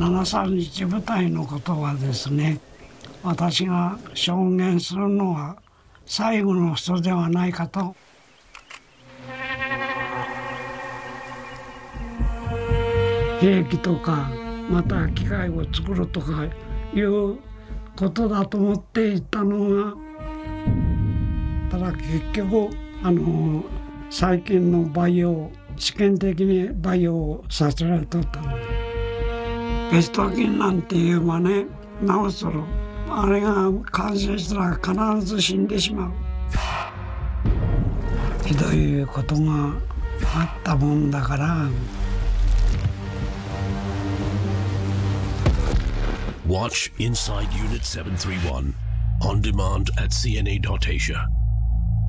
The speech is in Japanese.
731部隊のことはですね、私が証言するのは最後の人ではないかと。兵器とかまた機械を作るとかいうことだと思っていたのが、ただ結局最近の培養、試験的に培養させられとったので、ペスト菌なんて言えばね、なおそろあれが感染したら必ず死んでしまう、ひどいことがあったもんだから。 Watch Inside Unit 731 on demand at CNA.Asia.